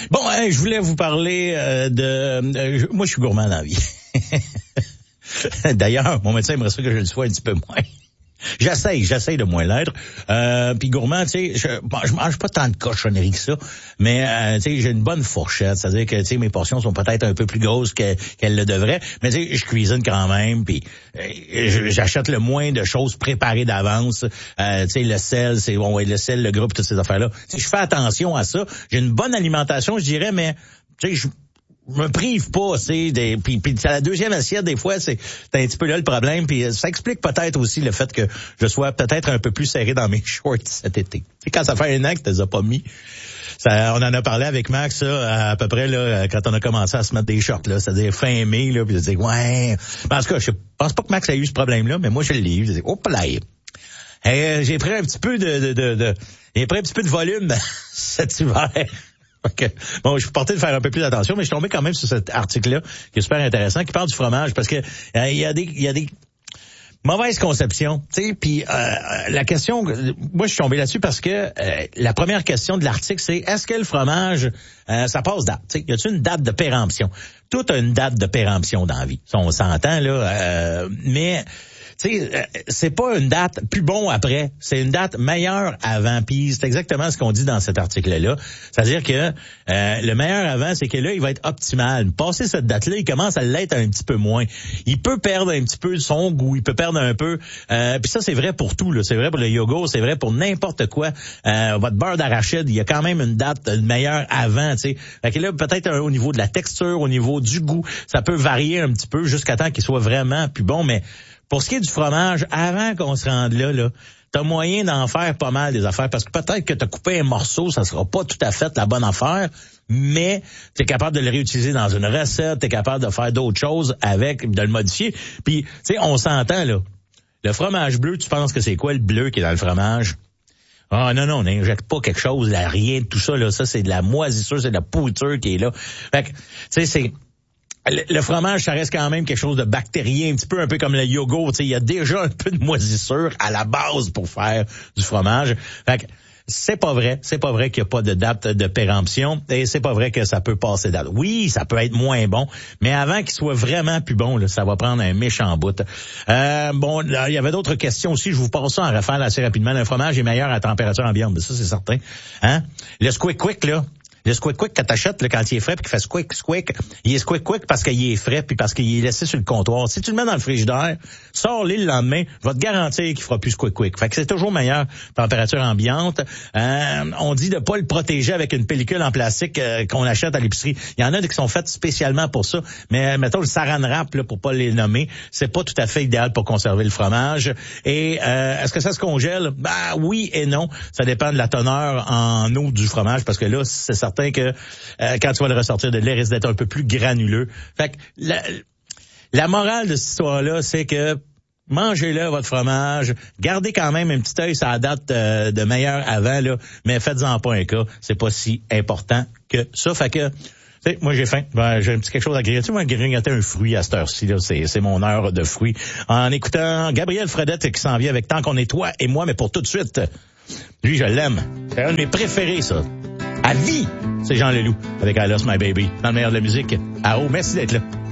Bon, je voulais vous parler moi, je suis gourmand dans la vie. D'ailleurs, mon médecin aimerait ça que je le sois un petit peu moins. J'essaye de moins l'être. Puis gourmand, tu sais, je mange pas tant de cochonneries que ça, mais tu sais, j'ai une bonne fourchette, c'est-à-dire que tu sais, mes portions sont peut-être un peu plus grosses qu'elles le devraient, mais tu sais, je cuisine quand même, puis j'achète le moins de choses préparées d'avance. Tu sais, le sel, c'est bon, ouais, le sel, le gras, toutes ces affaires-là. Tu sais, je fais attention à ça. J'ai une bonne alimentation, je dirais, mais tu sais, je me prive pas, tu sais, puis à la deuxième assiette, des fois, c'est un petit peu là le problème, puis ça explique peut-être aussi le fait que je sois peut-être un peu plus serré dans mes shorts cet été. Tu sais, quand ça fait un an que tu les as pas mis, ça, on en a parlé avec Max, à peu près, là, quand on a commencé à se mettre des shorts, là, c'est-à-dire fin mai, là, puis je dis, ouais. En tout cas, je pense pas que Max a eu ce problème-là, mais moi, je l'ai eu. Je dis, hop là. J'ai pris un petit peu j'ai pris un petit peu de volume cet hiver. Okay. Bon, je suis porté de faire un peu plus attention, mais je suis tombé quand même sur cet article-là, qui est super intéressant, qui parle du fromage, parce que il y a des mauvaises conceptions, tu sais, puis la question, moi je suis tombé là-dessus parce que la première question de l'article, c'est est-ce que le fromage, ça passe date, tu sais, y a-t-il une date de péremption? Tout a une date de péremption dans la vie, ça, on s'entend là, mais tu sais, c'est pas une date plus bon après, c'est une date meilleure avant. Puis c'est exactement ce qu'on dit dans cet article-là. C'est-à-dire que le meilleur avant, c'est que là, il va être optimal. Passer cette date-là, il commence à l'être un petit peu moins. Il peut perdre un petit peu son goût, il peut perdre un peu. Puis ça, c'est vrai pour tout, là. C'est vrai pour le yogourt, c'est vrai pour n'importe quoi. Votre beurre d'arachide, il y a quand même une date meilleure avant, tu sais. Fait que là, peut-être au niveau de la texture, au niveau du goût, ça peut varier un petit peu jusqu'à temps qu'il soit vraiment plus bon, mais pour ce qui est du fromage, avant qu'on se rende là, t'as moyen d'en faire pas mal des affaires, parce que peut-être que t'as coupé un morceau, ça sera pas tout à fait la bonne affaire, mais t'es capable de le réutiliser dans une recette, t'es capable de faire d'autres choses avec, de le modifier. Puis, tu sais, on s'entend, là. Le fromage bleu, tu penses que c'est quoi le bleu qui est dans le fromage? Ah non, on n'injecte pas quelque chose, là, rien de tout ça, là. Ça, c'est de la moisissure, c'est de la pourriture qui est là. Fait que, tu sais, c'est... Le fromage, ça reste quand même quelque chose de bactérien, un peu comme le yogourt. Tu sais, il y a déjà un peu de moisissure à la base pour faire du fromage. Fait que c'est pas vrai qu'il n'y a pas de date de péremption, et c'est pas vrai que ça peut passer date. Oui, ça peut être moins bon, mais avant qu'il soit vraiment plus bon, là, ça va prendre un méchant bout. Bon, là, il y avait d'autres questions aussi, je vous passe ça en rafale assez rapidement. Le fromage est meilleur à température ambiante, mais ça c'est certain. Hein? Le squick quick là. Le squick quick que t'achètes là, quand il est frais puis qu'il fait squick, il est squick parce qu'il est frais puis parce qu'il est laissé sur le comptoir. Si tu le mets dans le frigidaire, sors-le le lendemain, je vais te garantir qu'il fera plus squick. Fait que c'est toujours meilleur température ambiante. On dit de pas le protéger avec une pellicule en plastique qu'on achète à l'épicerie. Il y en a qui sont faites spécialement pour ça, mais mettons le saran wrap là, pour pas les nommer, c'est pas tout à fait idéal pour conserver le fromage. Et est-ce que ça se congèle? Ben oui et non, ça dépend de la teneur en eau du fromage, parce que là c'est certain que quand tu vas le ressortir de là, il risque d'être un peu plus granuleux. Fait que la morale de cette histoire-là, c'est que mangez-le, votre fromage. Gardez quand même un petit œil sur la date de meilleur avant, là, mais faites-en pas un cas. C'est pas si important que ça. Fait que, moi, j'ai faim. Ben, j'ai un petit quelque chose à grignoter. Moi, grignoter un fruit à cette heure-ci, là, c'est mon heure de fruits. En écoutant Gabriel Fredette qui s'en vient avec Tant qu'on est toi et moi, mais pour tout de suite. Lui, je l'aime. C'est un de mes préférés, ça. À vie, c'est Jean Leloup avec I Lost My Baby. Dans le meilleur de la musique. Ah oh, merci d'être là.